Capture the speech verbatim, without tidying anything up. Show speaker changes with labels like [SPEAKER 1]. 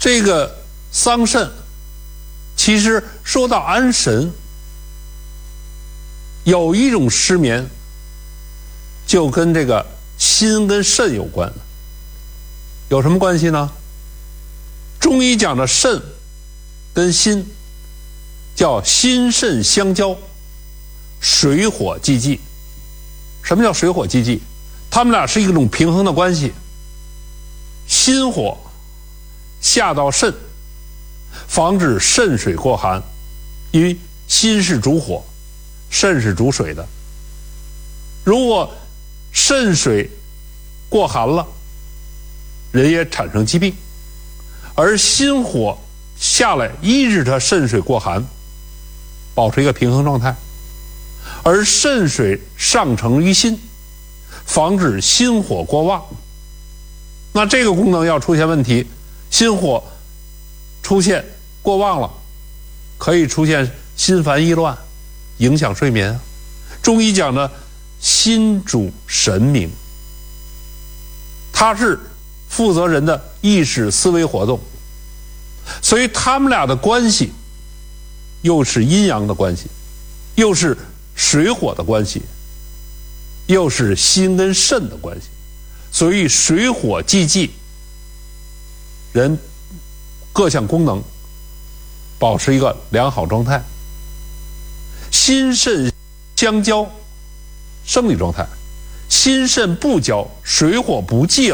[SPEAKER 1] 这个桑葚，其实说到安神，有一种失眠，就跟这个心跟肾有关。有什么关系呢？中医讲的肾跟心叫心肾相交，水火既济。什么叫水火既济？他们俩是一种平衡的关系。心火下到肾，防止肾水过寒，因为心是主火，肾是主水的。如果肾水过寒了，人也产生疾病，而心火下来抑制它肾水过寒，保持一个平衡状态，而肾水上承于心，防止心火过旺。那这个功能要出现问题，心火出现过旺了，可以出现心烦意乱，影响睡眠。中医讲的心主神明，它是负责人的意识思维活动，所以他们俩的关系又是阴阳的关系，又是水火的关系，又是心跟肾的关系，所以水火既济，人各项功能保持一个良好状态。心肾相交，生理状态；心肾不交，水火不济